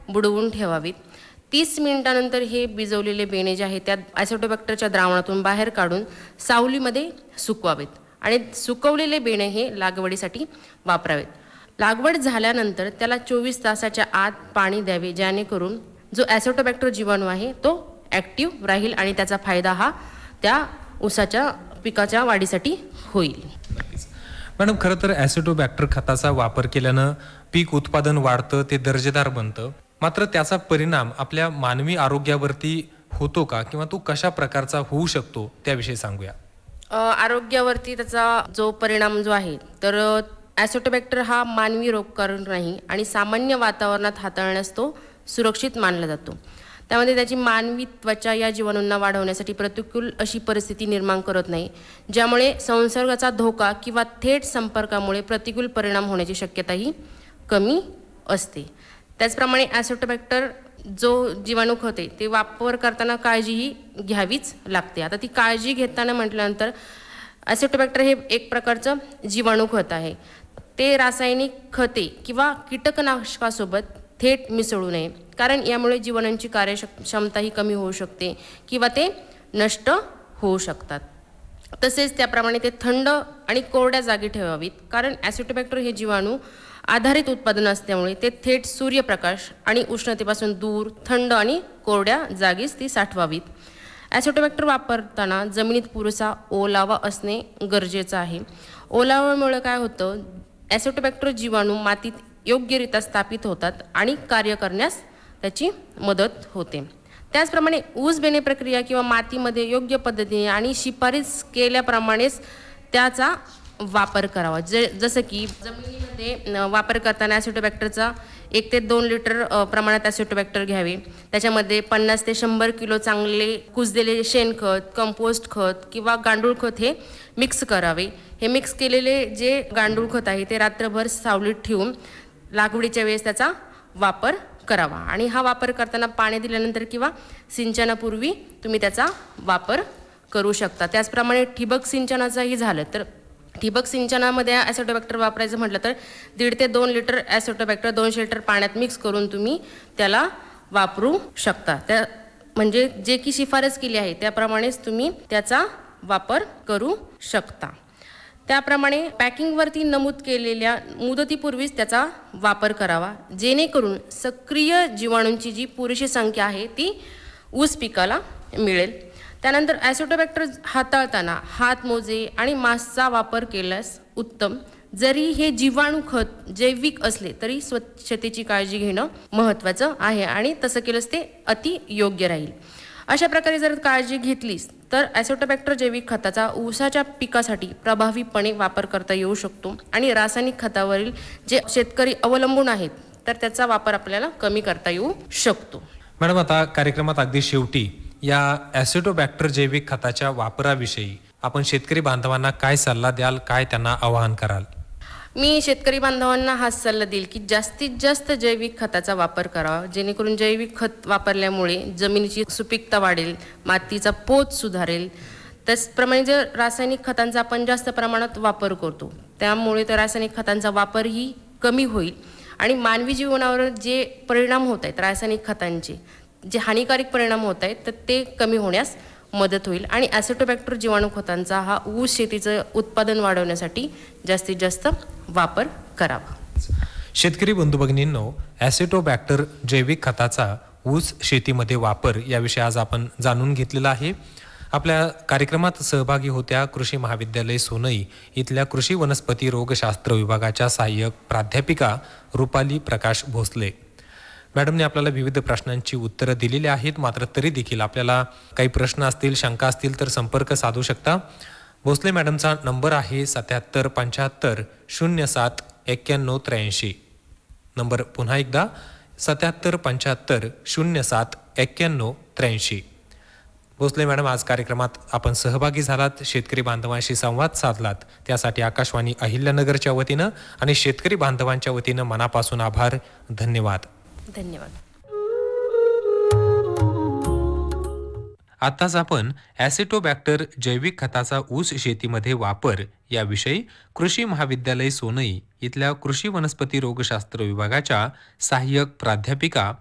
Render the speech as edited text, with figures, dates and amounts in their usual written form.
बुडवून ठेवावीत. 30 मिनिटानंतर हे भिजवलेले बेणे जे आहेत त्यात ॲसिटोबॅक्टरच्या द्रावणातून बाहेर काढून सावलीमध्ये सुकवावेत आणि सुकवलेले बेणे हे लागवडीसाठी वापरावेत. लागवड झाल्यानंतर त्याला 24 तासाच्या आत पाणी द्यावे, जेणेकरून जो ॲसिटोबॅक्टर जीवाणू आहे तो ॲक्टिव्ह राहील आणि त्याचा फायदा हा त्या ऊसाच्या पिकाच्या वाढीसाठी होईल. मॅडम, खरं तर ॲसिटोबॅक्टर खताचा वापर केल्यानं पीक उत्पादन वाढतं, ते दर्जेदार बनतं. मात्र त्याचा परिणाम आपल्या मानवी आरोग्यावरती होतो का, किंवा तो कशा प्रकारचा होऊ शकतो त्याविषयी सांगूया. आरोग्यावरती त्याचा जो परिणाम जो आहे तर ॲसिटोबॅक्टर हा मानवी रोगकारक नाही आणि सामान्य वातावरणात हाताळण्यास तो सुरक्षित मानला जातो. त्यामध्ये त्याची मानवी त्वचा या जीवाणूंना वाढवण्यासाठी प्रतिकूल अशी परिस्थिती निर्माण करत नाही, ज्यामुळे संसर्गाचा धोका किंवा थेट संपर्कामुळे प्रतिकूल परिणाम होण्याची शक्यताही कमी असते. त्याचप्रमाणे ॲसिटोबॅक्टर जो जीवाणू खत आहे ते वापर करताना काळजीही घ्यावीच लागते. आता ती काळजी घेताना म्हटल्यानंतर ॲसिटोबॅक्टर हे एक प्रकारचं जीवाणू खत आहे. ते रासायनिक खते किंवा कीटकनाशकासोबत थेट मिसळू नये, कारण यामुळे जीवाणूंची कार्यक्षमताही कमी होऊ शकते किंवा ते नष्ट होऊ शकतात. तसेच त्याप्रमाणे ते थंड आणि कोरड्या जागी ठेवावीत, कारण ॲसिटोबॅक्टर हे जीवाणू आधारित उत्पादन असल्यामुळे ते थेट सूर्यप्रकाश आणि उष्णतेपासून दूर थंड आणि कोरड्या जागीच ती साठवावीत. ॲसिटोबॅक्टर वापरताना जमिनीत पुरेसा ओलावा असणे गरजेचं आहे. ओलाव्यामुळे काय होतं, ॲसिटोबॅक्टर जीवाणू मातीत योग्यरित्या स्थापित होतात आणि कार्य करण्यास त्याची मदत होते. त्याचप्रमाणे ऊस बेणे प्रक्रिया किंवा मातीमध्ये योग्य पद्धतीने आणि शिफारस केल्याप्रमाणेच त्याचा वापर करावा. जसं की जमिनीमध्ये वापर करताना ॲसिटोबॅक्टरचा 1 ते 2 लिटर प्रमाणात ॲसिटोबॅक्टर घ्यावे. त्याच्यामध्ये 50 ते 100 किलो चांगले कुजलेले शेणखत, कंपोस्ट खत किंवा गांडूळ खत हे मिक्स करावे. हे मिक्स केलेले जे गांडूळ खत आहे ते रात्रभर सावलीत ठेवून लागवडीच्या वेळेस त्याचा वापर करावा आणि हा वापर करताना पाणी दिल्यानंतर किंवा सिंचनापूर्वी तुम्ही त्याचा वापर करू शकता. त्याचप्रमाणे ठिबक सिंचनाचंही झालं तर ठिबक सिंचनामध्ये ॲसिटोबॅक्टर वापरायचं म्हटलं तर 1.5 ते 2 लिटर ॲसिटोबॅक्टर 200 लिटर पाण्यात मिक्स करून तुम्ही त्याला वापरू शकता. त्या म्हणजे जे की शिफारस केली आहे त्याप्रमाणेच तुम्ही त्याचा वापर करू शकता. त्याप्रमाणे पॅकिंगवरती नमूद केलेल्या मुदतीपूर्वीच त्याचा वापर करावा, जेणेकरून सक्रिय जीवाणूंची जी पुरेशी संख्या आहे ती ऊस पिकाला मिळेल. त्यानंतर ॲसिटोबॅक्टर हाताळताना हातमोजे आणि मास्कचा वापर केल्यास उत्तम. जरी हे जीवाणू खत जैविक असले तरी स्वच्छतेची काळजी घेणं महत्त्वाचं आहे आणि तसं केलंच ते अति योग्य राहील. अशा प्रकारे जर काळजी घेतलीस तर ॲसिटोबॅक्टर जैविक खताचा ऊसाच्या पिकासाठी प्रभावीपणे वापर करता येऊ शकतो आणि रासायनिक खतावरील जे शेतकरी अवलंबून आहेत तर त्याचा वापर आपल्याला कमी करता येऊ शकतो. मॅडम, आता कार्यक्रमात अगदी शेवटी या ॲसिटोबॅक्टर जैविक खताच्या वापराविषयी आपण शेतकरी बांधवांना काय सल्ला द्याल, काय त्यांना आवाहन कराल? मी शेतकरी बांधवांना हाच सल्ला देईल की जास्तीत जास्त जैविक खताचा वापर करावा, जेणेकरून जैविक खत वापरल्यामुळे जमिनीची सुपीकता वाढेल, मातीचा पोत सुधारेल. त्याचप्रमाणे जर रासायनिक खतांचा आपण जास्त प्रमाणात वापर करतो त्यामुळे तर रासायनिक खतांचा वापरही कमी होईल आणि मानवी जीवनावर जे परिणाम होत आहेत रासायनिक खतांचे, जे हानिकारक परिणाम होत आहेत तर ते कमी होण्यास मदत होईल आणि ॲसिटोबॅक्टर जीवाणू खतांचा हा ऊस शेतीचं उत्पादन वाढवण्यासाठी जास्तीत जास्त वापर करावा. शेतकरी बंधू भगिनींनो, ॲसिटोबॅक्टर जैविक खताचा ऊस शेतीमध्ये वापर याविषयी आज आपण जाणून घेतलेला आहे. आपल्या कार्यक्रमात सहभागी होत्या कृषी महाविद्यालय सोनई इथल्या कृषी वनस्पती रोगशास्त्र विभागाच्या सहाय्यक प्राध्यापिका रुपाली प्रकाश भोसले. मॅडमने आपल्याला विविध प्रश्नांची उत्तरं दिलेली आहेत. मात्र तरी देखील आपल्याला काही प्रश्न असतील, शंका असतील तर संपर्क साधू शकता. भोसले मॅडमचा नंबर आहे 77 75 07 91 83. नंबर पुन्हा एकदा 77 75 07 91 83. भोसले मॅडम, आज कार्यक्रमात आपण सहभागी झालात, शेतकरी बांधवांशी संवाद साधलात, त्यासाठी आकाशवाणी अहिल्यानगरच्या वतीनं आणि शेतकरी बांधवांच्या वतीनं मनापासून आभार. धन्यवाद. धन्यवाद. आताच आपण ॲसिटोबॅक्टर जैविक खताचा ऊस शेतीमध्ये वापर याविषयी कृषी महाविद्यालय सोनई इथल्या कृषी वनस्पती रोगशास्त्र विभागाच्या सहाय्यक प्राध्यापिका